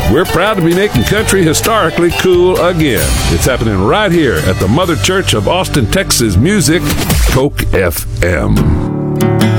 We're proud to be making country historically cool again. It's happening right here at the Mother Church of Austin, Texas Music, Coke FM.